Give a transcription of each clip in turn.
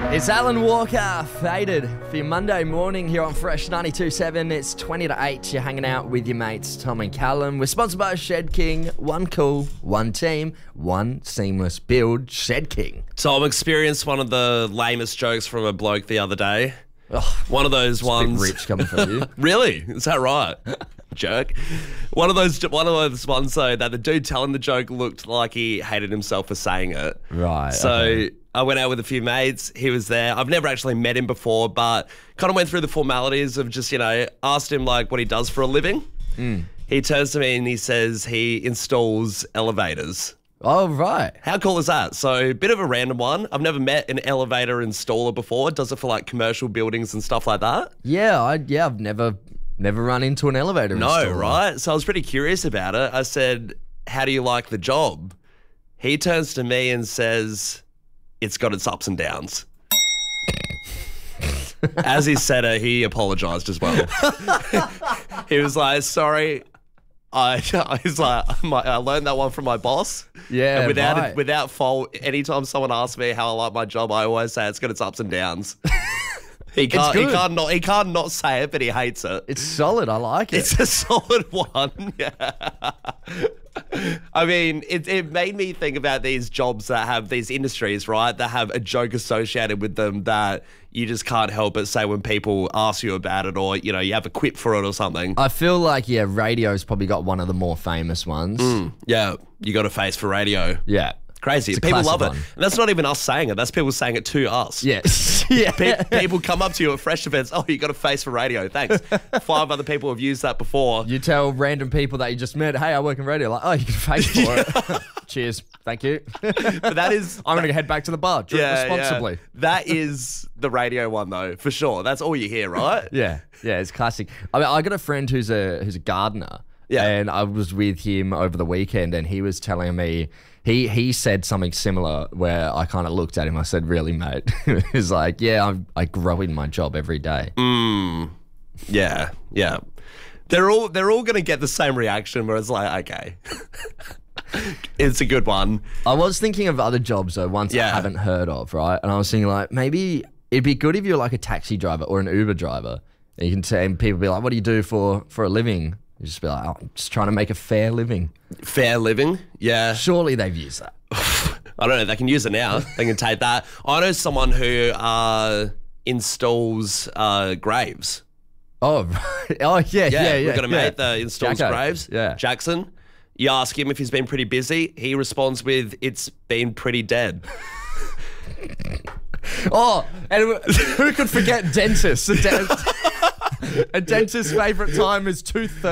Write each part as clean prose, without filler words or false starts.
It's Alan Walker, Faded, for your Monday morning here on Fresh 92.7. It's 20 to 8. You're hanging out with your mates, Tom and Callum. We're sponsored by Shed King. One cool, one team, one seamless build. Shed King. Tom experienced one of the lamest jokes from a bloke the other day. Oh, one of those ones. A bit rich coming from you. Really? Is that right? Jerk. One of those ones though that the dude telling the joke looked like he hated himself for saying it. Right. So okay. I went out with a few mates. He was there. I've never actually met him before, but kind of went through the formalities of just, asked him like what he does for a living. He turns to me and he says he installs elevators. Oh, right. How cool is that? So, bit of a random one. I've never met an elevator installer before. Does it for like commercial buildings and stuff like that? Yeah, I've never run into an elevator No, installer. right? So I was pretty curious about it. I said, how do you like the job? He turns to me and says, it's got its ups and downs. As he said it, he apologised as well. He was like, sorry. I learned that one from my boss. Yeah, and without fault, anytime someone asks me how I like my job, I always say it's got its ups and downs. He can't not say it, but he hates it. It's solid. I like it. It's a solid one. Yeah. I mean, it made me think about these jobs that have these industries, right, that have a joke associated with them that you just can't help but say when people ask you about it, or, you have a quip for it or something. I feel like, radio's probably got one of the more famous ones. Yeah, you got a face for radio. Yeah. Crazy. It's a People classic love it. one. And that's not even us saying it. That's people saying it to us. Yes. Yeah. People come up to you at fresh events. Oh, you got a face for radio. Thanks. 5 other people have used that before. You tell random people that you just met, hey, I work in radio. Like, oh, you got a face for it. Cheers. Thank you. But that is... I'm going to head back to the bar. Drink responsibly. Yeah. That is the radio one, though, for sure. That's all you hear, right? Yeah. Yeah, it's classic. I mean, I got a friend who's a gardener. Yeah. And I was with him over the weekend, and he was telling me... He said something similar where I kind of looked at him. I said, really, mate? He's like, yeah, I grow in my job every day. Yeah, yeah. They're all going to get the same reaction where it's like, okay. It's a good one. I was thinking of other jobs, though, ones I haven't heard of, right? And I was thinking, like, maybe it'd be good if you're like a taxi driver or an Uber driver. And you can say, and people be like, what do you do for a living? You just be like, oh, I'm just trying to make a fair living. Fair living? Yeah. Surely they've used that. I don't know. They can use it now. They can take that. I know someone who installs graves. Oh, right. Oh, yeah. We've got a mate that installs graves. Yeah. Jackson. You ask him if he's been pretty busy. He responds with, it's been pretty dead. Oh, and who could forget dentists? A dentist's favourite time is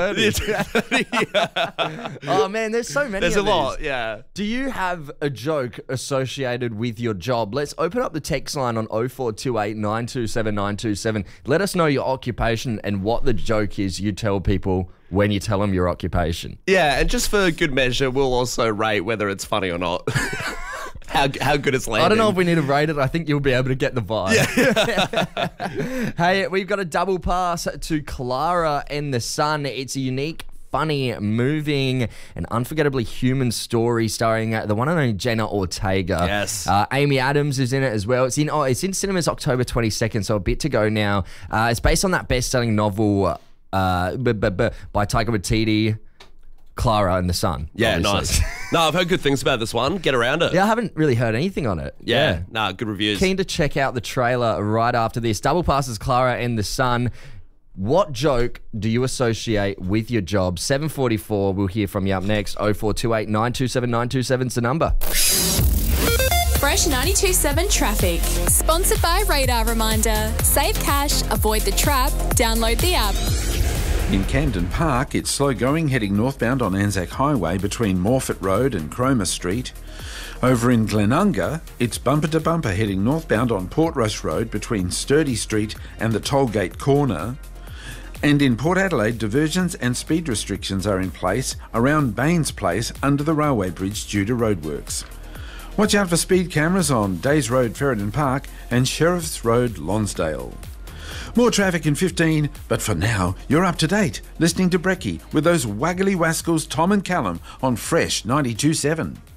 2:30. Oh, man, there's so many There's of a lot, these. yeah. Do you have a joke associated with your job? Let's open up the text line on 0428 927 927. Let us know your occupation and what the joke is you tell people when you tell them your occupation. Yeah, and just for good measure, we'll also rate whether it's funny or not. How good it's landing. I don't know if we need to rate it. I think you'll be able to get the vibe. Yeah. Hey, we've got a double pass to Clara and the Sun. It's a unique, funny, moving, and unforgettably human story starring the one and only Jenna Ortega. Yes. Amy Adams is in it as well. It's in cinemas October 22nd, so a bit to go now. It's based on that best-selling novel by Taika Waititi, Clara and the Sun. Yeah, obviously. nice. No, I've heard good things about this one. Get around it. Yeah, I haven't really heard anything on it. Yeah. Nah, good reviews. Keen to check out the trailer right after this. Double passes Clara and the Sun. What joke do you associate with your job? 7:44. We'll hear from you up next. 0428 927 927's the number. Fresh 92.7 traffic. Sponsored by Radar Reminder. Save cash, avoid the trap, download the app. In Camden Park, it's slow going heading northbound on Anzac Highway between Morfett Road and Cromer Street. Over in Glenunga, it's bumper to bumper heading northbound on Portrush Road between Sturdy Street and the Tollgate Corner. And in Port Adelaide, diversions and speed restrictions are in place around Baines Place under the railway bridge due to roadworks. Watch out for speed cameras on Days Road, Ferryden Park and Sheriff's Road, Lonsdale. More traffic in 15, but for now, you're up to date, listening to Brekkie with those waggly wascals Tom and Callum on Fresh 92.7.